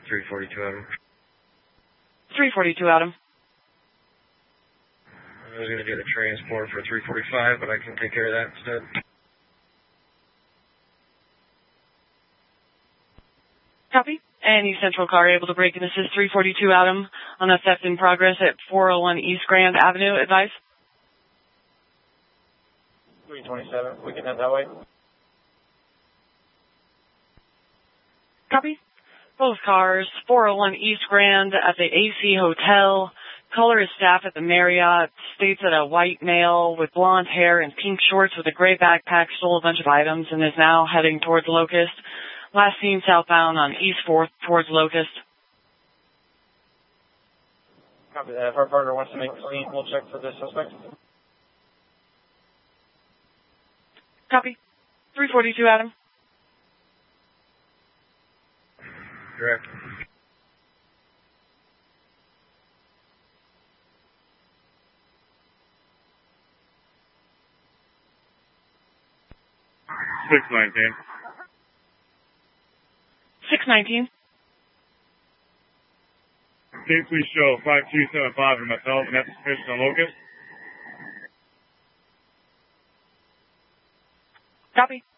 342 Adam. 342 Adam. I was going to get a transport for 345, but I can take care of that instead. Copy. Any Central car able to break and assist 342 Adam on a theft in progress at 401 East Grand Avenue, advise? 327, we can head that way. Copy. Both cars, 401 East Grand at the AC Hotel. Caller is staff at the Marriott. States that a white male with blonde hair and pink shorts with a gray backpack stole a bunch of items and is now heading towards Locust. Last seen southbound on East 4th towards Locust. Copy that. If our partner wants to make a scene, we'll check for this suspect. Copy. 342 Adam. Correct. $619. 619. Can you please show 5275 for myself and that's sufficient on Locust? Copy.